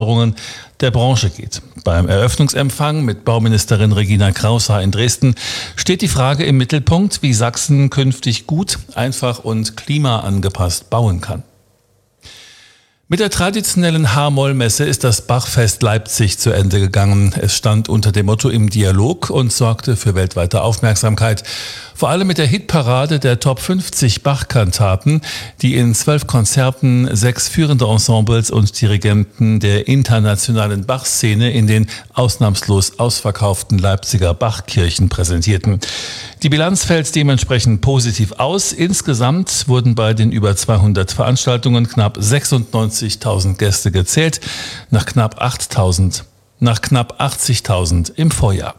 Forderungen der Branche geht. Beim Eröffnungsempfang mit Bauministerin Regina Kraushaar in Dresden steht die Frage im Mittelpunkt, wie Sachsen künftig gut, einfach und klimaangepasst bauen kann. Mit der traditionellen H-Moll-Messe ist das Bachfest Leipzig zu Ende gegangen. Es stand unter dem Motto im Dialog und sorgte für weltweite Aufmerksamkeit. Vor allem mit der Hitparade der Top 50 Bach-Kantaten, die in 12 Konzerten 6 führende Ensembles und Dirigenten der internationalen Bach-Szene in den ausnahmslos ausverkauften Leipziger Bachkirchen präsentierten. Die Bilanz fällt dementsprechend positiv aus. Insgesamt wurden bei den über 200 Veranstaltungen knapp 96.000 Gäste gezählt, nach knapp 80.000 im Vorjahr.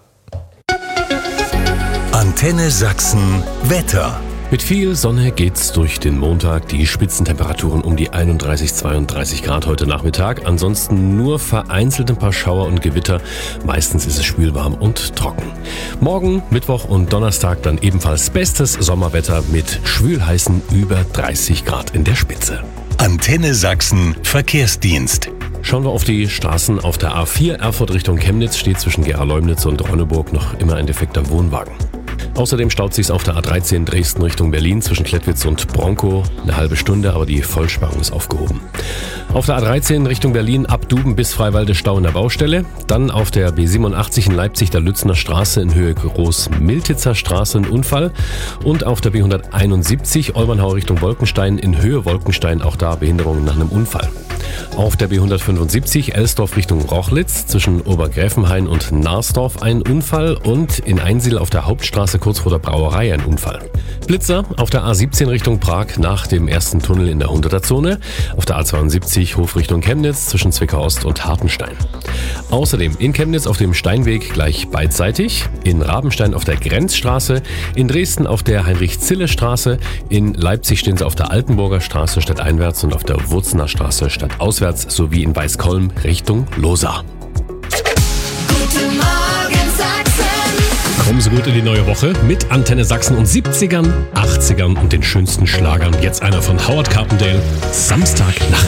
Antenne Sachsen Wetter. Mit viel Sonne geht's durch den Montag. Die Spitzentemperaturen um die 31, 32 Grad heute Nachmittag. Ansonsten nur vereinzelt ein paar Schauer und Gewitter. Meistens ist es schwülwarm und trocken. Morgen, Mittwoch und Donnerstag dann ebenfalls bestes Sommerwetter mit schwülheißen über 30 Grad in der Spitze. Antenne Sachsen Verkehrsdienst. Schauen wir auf die Straßen. Auf der A4 Erfurt Richtung Chemnitz steht zwischen Gera-Leumnitz und Ronneburg noch immer ein defekter Wohnwagen. Außerdem staut sich's auf der A13 Dresden Richtung Berlin zwischen Klettwitz und Bronkow eine halbe Stunde, aber die Vollsperrung ist aufgehoben. Auf der A13 Richtung Berlin ab Duben bis Freiwalde Stau in der Baustelle. Dann auf der B87 in Leipzig der Lützner Straße in Höhe Groß-Miltitzer Straße ein Unfall. Und auf der B171 Olbernhau Richtung Wolkenstein in Höhe Wolkenstein auch da Behinderungen nach einem Unfall. Auf der B175 Elsdorf Richtung Rochlitz zwischen Obergräfenhain und Narsdorf ein Unfall und in Einsiedl auf der Hauptstraße kurz vor der Brauerei ein Unfall. Blitzer auf der A17 Richtung Prag nach dem ersten Tunnel in der 100er Zone. Auf der A72 Hof Richtung Chemnitz zwischen Zwickau Ost und Hartenstein. Außerdem in Chemnitz auf dem Steinweg gleich beidseitig, in Rabenstein auf der Grenzstraße, in Dresden auf der Heinrich-Zille-Straße, in Leipzig stehen sie auf der Altenburger Straße stadteinwärts und auf der Wurzener Straße stadtauswärts sowie in Weißkolm Richtung Losar. Guten Morgen Sachsen! Kommen Sie gut in die neue Woche mit Antenne Sachsen und 70ern, 80ern und den schönsten Schlagern. Jetzt einer von Howard Carpendale, Samstagnacht.